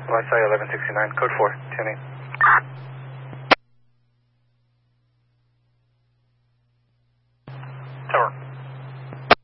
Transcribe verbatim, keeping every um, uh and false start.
Y S I eleven sixty-nine, code four, tuning.